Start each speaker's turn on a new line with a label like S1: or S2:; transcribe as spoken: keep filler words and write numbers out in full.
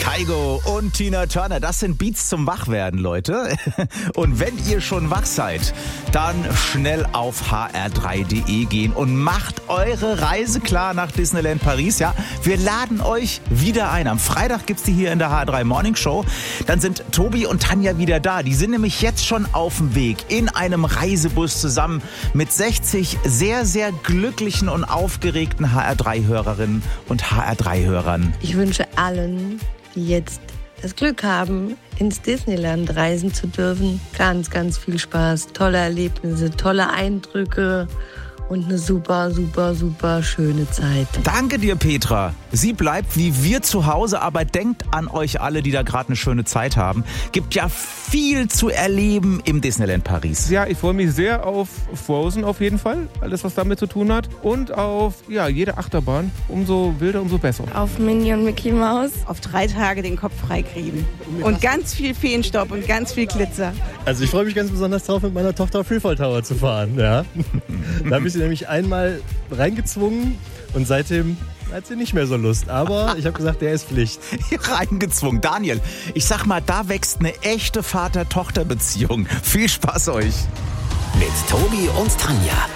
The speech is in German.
S1: Kygo und Tina Turner, das sind Beats zum Wachwerden, Leute. Und wenn ihr schon wach seid, dann schnell auf h r drei punkt d e gehen und macht eure Reise klar nach Disneyland Paris. Ja, wir laden euch wieder ein. Am Freitag gibt's die hier in der H R drei Morning Show. Dann sind Tobi und Tanja wieder da. Die sind nämlich jetzt schon auf dem Weg in einem Reisebus zusammen mit sechzig sehr, sehr glücklichen und aufgeregten H R drei Hörerinnen und H R drei Hörern.
S2: Ich wünsche allen, die jetzt das Glück haben, ins Disneyland reisen zu dürfen, ganz, ganz viel Spaß, tolle Erlebnisse, tolle Eindrücke und eine super, super, super schöne Zeit.
S1: Danke dir, Petra. Sie bleibt wie wir zu Hause, aber denkt an euch alle, die da gerade eine schöne Zeit haben. Gibt ja viel zu erleben im Disneyland Paris.
S3: Ja, ich freue mich sehr auf Frozen auf jeden Fall, alles was damit zu tun hat. Und auf ja, jede Achterbahn, umso wilder, umso besser.
S4: Auf Minnie und Mickey Mouse.
S5: Auf drei Tage den Kopf freikriegen. Und ganz viel Feenstaub und ganz viel Glitzer.
S6: Also ich freue mich ganz besonders drauf, mit meiner Tochter auf Freefall Tower zu fahren. Ja. Da habe ich sie nämlich einmal reingezwungen und seitdem hat sie nicht mehr so Lust. Aber ich habe gesagt, der ist Pflicht.
S1: Reingezwungen. Daniel, ich sag mal, da wächst eine echte Vater-Tochter-Beziehung. Viel Spaß euch.
S7: Mit Tobi und Tanja.